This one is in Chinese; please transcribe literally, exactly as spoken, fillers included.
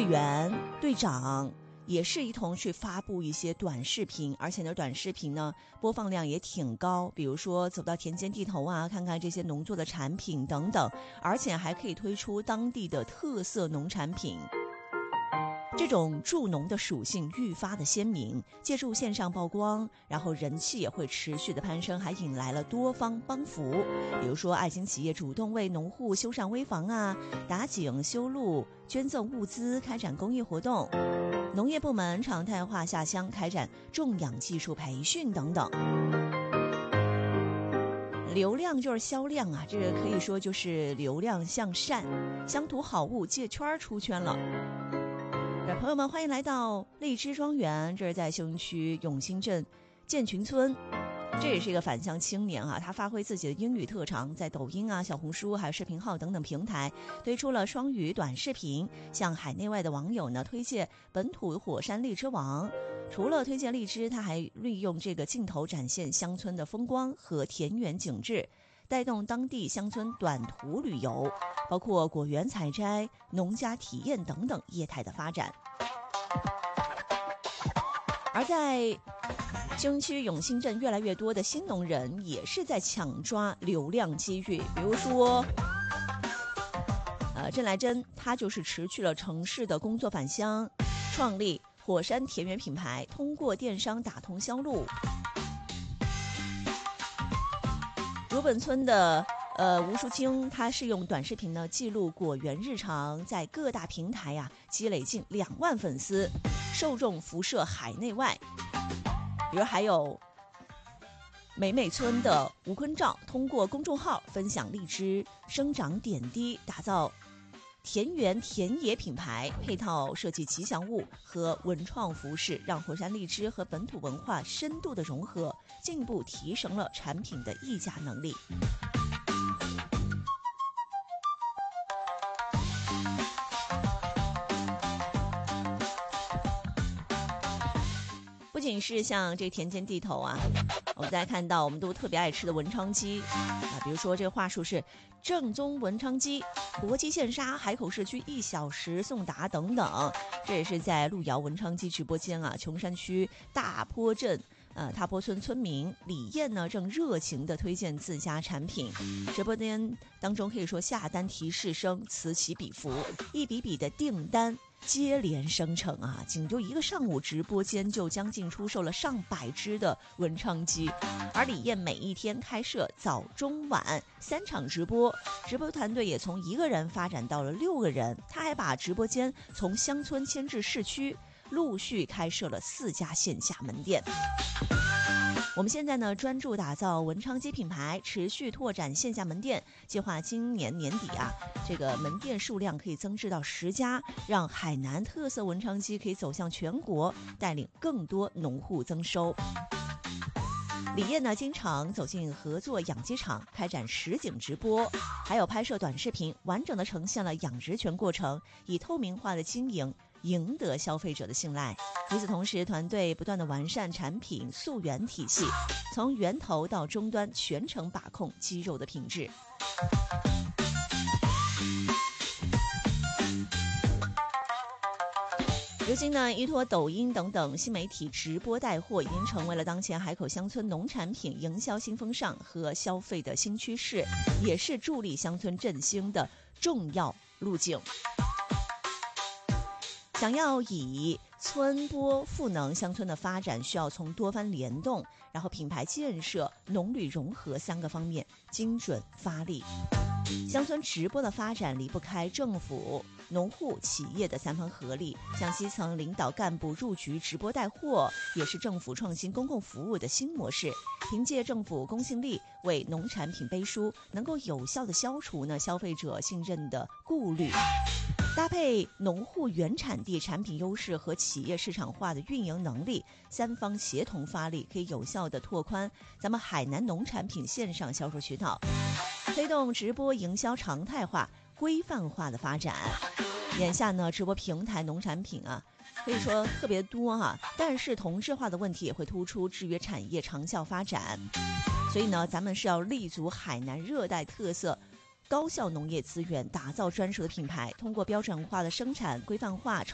员、队长也是一同去发布一些短视频，而且呢短视频呢播放量也挺高，比如说走到田间地头啊，看看这些农作的产品等等，而且还可以推出当地的特色农产品。这种助农的属性愈发的鲜明，借助线上曝光，然后人气也会持续的攀升，还引来了多方帮扶。比如说爱心企业主动为农户修缮危房啊，打井修路，捐赠物资，开展公益活动。农业部门常态化下乡，开展种养技术培训等等。流量就是销量啊，这个可以说就是流量向善，乡土好物借圈出圈了。朋友们，欢迎来到荔枝庄园，这是在秀云区永兴镇建群村。这也是一个返乡青年啊，他发挥自己的英语特长，在抖音啊、小红书还有视频号等等平台推出了双语短视频，向海内外的网友呢推荐本土火山荔枝王。除了推荐荔枝，他还利用这个镜头展现乡村的风光和田园景致，带动当地乡村短途旅游，包括果园采摘、农家体验等等业态的发展。而在秀云区永兴镇，越来越多的新农人也是在抢抓流量机遇。比如说呃，郑来珍，他就是辞去了城市的工作返乡，创立火山田园品牌，通过电商打通销路。鲁本村的呃吴淑清，他是用短视频呢记录果园日常，在各大平台呀、啊、积累近两万粉丝，受众辐射海内外。比如还有美美村的吴坤照，通过公众号分享荔枝生长点滴，打造田园田野品牌，配套设计吉祥物和文创服饰，让火山荔枝和本土文化深度的融合，进一步提升了产品的议价能力。不仅是像这田间地头啊，我们再看到我们都特别爱吃的文昌鸡啊，比如说这个话术是正宗文昌鸡，活鸡现杀，海口市区一小时送达等等。这也是在路遥文昌鸡直播间啊，琼山区大坡镇呃，大坡村村民李燕呢，正热情地推荐自家产品。直播间当中可以说下单提示声此起彼伏，一笔笔的订单接连生成啊！仅就一个上午，直播间就将近出售了上百只的文昌鸡。而李燕每一天开设早中晚三场直播，直播团队也从一个人发展到了六个人。他还把直播间从乡村迁至市区，陆续开设了四家线下门店。我们现在呢，专注打造文昌鸡品牌，持续拓展线下门店，计划今年年底啊，这个门店数量可以增至到十家，让海南特色文昌鸡可以走向全国，带领更多农户增收。李燕呢，经常走进合作养鸡场，开展实景直播，还有拍摄短视频，完整的呈现了养殖全过程，以透明化的经营赢得消费者的信赖。与此同时，团队不断的完善产品溯源体系，从源头到终端全程把控鸡肉的品质。如今呢，依托抖音等等新媒体直播带货，已经成为了当前海口乡村农产品营销新风尚和消费的新趋势，也是助力乡村振兴的重要路径。想要以村播赋能乡村的发展，需要从多方联动，然后品牌建设、农旅融合三个方面精准发力。乡村直播的发展离不开政府、农户、企业的三方合力，向基层领导干部入局直播带货，也是政府创新公共服务的新模式。凭借政府公信力为农产品背书，能够有效地消除呢消费者信任的顾虑。搭配农户原产地产品优势和企业市场化的运营能力，三方协同发力，可以有效地拓宽咱们海南农产品线上销售渠道，推动直播营销常态化、规范化的发展。眼下呢，直播平台农产品啊，可以说特别多哈、啊，但是同质化的问题也会突出制约产业长效发展。所以呢，咱们是要立足海南热带特色高效农业资源，打造专属的品牌，通过标准化的生产、规范化